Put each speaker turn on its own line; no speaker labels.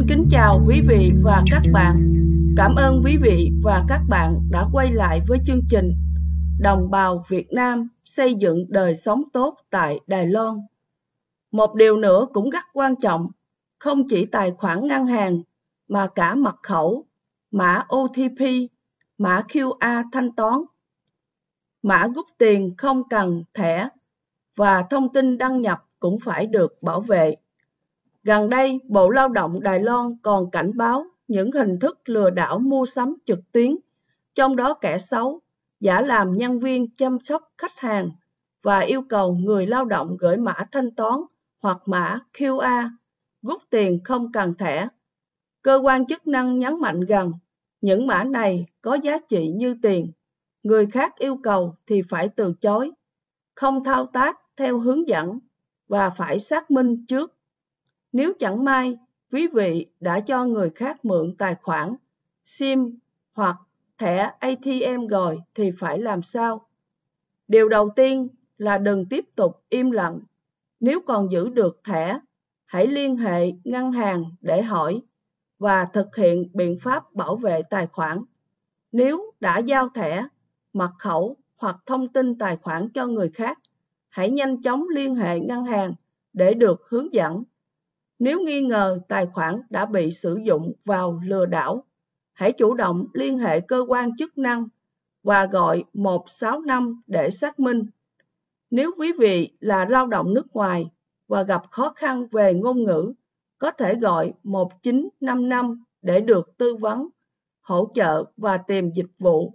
Xin kính chào quý vị và các bạn. Cảm ơn quý vị và các bạn đã quay lại với chương trình Đồng bào Việt Nam xây dựng đời sống tốt tại Đài Loan. Một điều nữa cũng rất quan trọng, không chỉ tài khoản ngân hàng mà cả mật khẩu, mã OTP, mã QR thanh toán, mã rút tiền không cần thẻ và thông tin đăng nhập cũng phải được bảo vệ. Gần đây, Bộ Lao động Đài Loan còn cảnh báo những hình thức lừa đảo mua sắm trực tuyến, trong đó kẻ xấu giả làm nhân viên chăm sóc khách hàng và yêu cầu người lao động gửi mã thanh toán hoặc mã QR, rút tiền không cần thẻ. Cơ quan chức năng nhấn mạnh rằng những mã này có giá trị như tiền, người khác yêu cầu thì phải từ chối, không thao tác theo hướng dẫn và phải xác minh trước. Nếu chẳng may quý vị đã cho người khác mượn tài khoản, SIM hoặc thẻ ATM rồi thì phải làm sao? Điều đầu tiên là đừng tiếp tục im lặng. Nếu còn giữ được thẻ, hãy liên hệ ngân hàng để hỏi và thực hiện biện pháp bảo vệ tài khoản. Nếu đã giao thẻ, mật khẩu hoặc thông tin tài khoản cho người khác, hãy nhanh chóng liên hệ ngân hàng để được hướng dẫn. Nếu nghi ngờ tài khoản đã bị sử dụng vào lừa đảo, hãy chủ động liên hệ cơ quan chức năng và gọi 165 để xác minh. Nếu quý vị là lao động nước ngoài và gặp khó khăn về ngôn ngữ, có thể gọi 1955 để được tư vấn, hỗ trợ và tìm dịch vụ